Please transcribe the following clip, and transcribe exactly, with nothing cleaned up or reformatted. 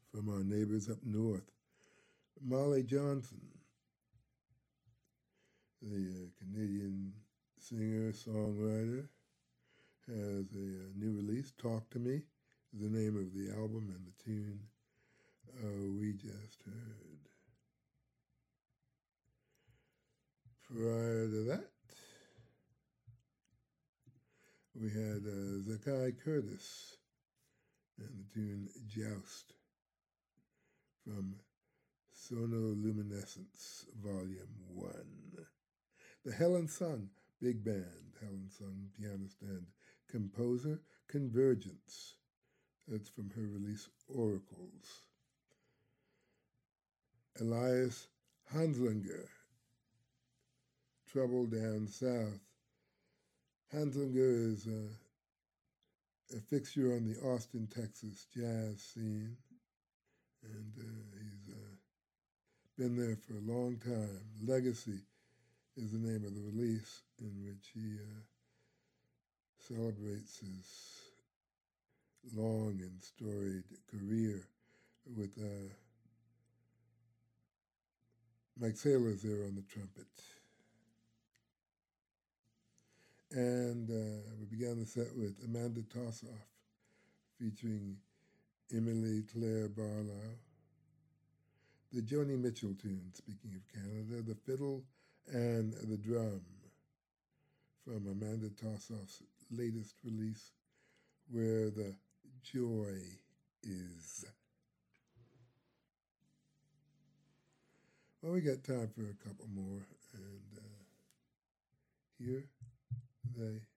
from our neighbors up north. Molly Johnson, the uh, Canadian singer, songwriter, has a, a new release. Talk to Me is the name of the album and the tune uh, we just heard. Prior to that, we had uh, Zakai Curtis and the tune Joust from Sonoluminescence Volume one. The Helen Sung Big Band, Helen Sung pianist and composer, Convergence. That's from her release Oracles. Elias Hanslinger, Trouble Down South. Hanslinger is a, a fixture on the Austin, Texas jazz scene, and uh, he's uh, been there for a long time. Legacy is the name of the release, in which he uh, celebrates his long and storied career with uh, Mike Saylor's there on the trumpet. And uh, we began the set with Amanda Tossoff featuring Emily Claire Barlow. The Joni Mitchell tune, speaking of Canada, the fiddle and the drum from Amanda Tossoff's latest release, Where the Joy Is. Well, we got time for a couple more, and uh, here they